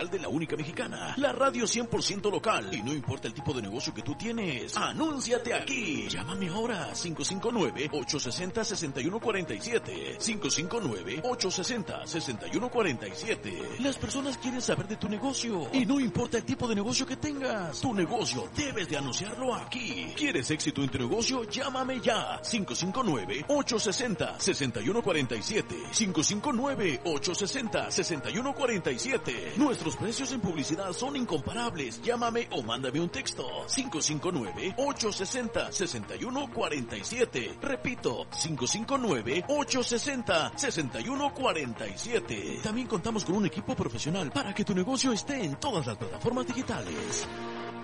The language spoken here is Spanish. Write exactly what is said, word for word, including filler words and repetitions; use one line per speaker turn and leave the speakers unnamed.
oficial de la única mexicana, la radio cien por ciento local. Y no importa el tipo de negocio que tú tienes, anúnciate aquí. Llámame ahora, cinco cinco nueve, ocho seis cero, seis uno cuatro siete. cinco cinco nueve, ocho seis cero, seis uno cuatro siete. Las personas quieren saber de tu negocio. Y no importa el tipo de negocio que tengas, tu negocio debes de anunciarlo aquí. ¿Quieres éxito en tu negocio? Llámame ya. cinco cinco nueve, ocho seis cero, seis uno cuatro siete. cinco cinco nueve, ocho seis cero, seis uno cuatro siete. Nuestros precios en publicidad son incomparables. Llámame o mándame un texto. cinco cinco nueve, ocho seis cero, seis uno cuatro siete. Repito, cinco cinco nueve, ocho seis cero, seis uno cuatro siete. También contamos con un equipo profesional para que tu negocio esté en todas las plataformas digitales.